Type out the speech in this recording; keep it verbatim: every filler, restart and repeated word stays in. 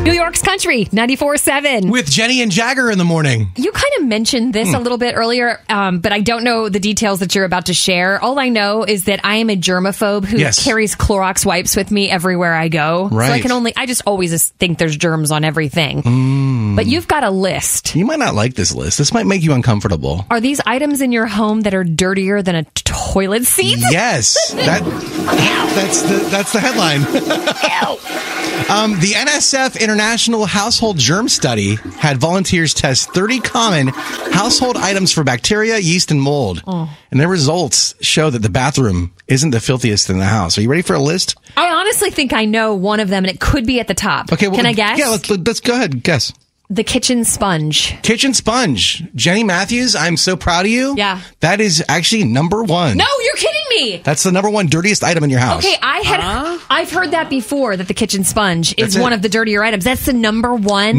New York's Country, ninety-four seven. With Jenny and Jagger in the morning. You kind of mentioned this mm. a little bit earlier, um, but I don't know the details that you're about to share. All I know is that I am a germaphobe who yes. carries Clorox wipes with me everywhere I go. Right. So I can only, I just always think there's germs on everything. Mm. But you've got a list. You might not like this list. This might make you uncomfortable. Are these items in your home that are dirtier than a toilet seat? Yes. that That's the, that's the headline. Um, the N S F International Household Germ Study had volunteers test thirty common household items for bacteria, yeast, and mold. Oh. And their results show that the bathroom isn't the filthiest in the house. Are you ready for a list? I honestly think I know one of them, and it could be at the top. Okay, well, can I guess? Yeah, let's, let's go ahead. Guess. The kitchen sponge. Kitchen sponge. Jenny Matthews, I'm so proud of you. Yeah. That is actually number one. No, you're kidding me. That's the number one dirtiest item in your house. Okay, I had, huh? I've heard that before, that the kitchen sponge is one of the dirtier items. That's the number one.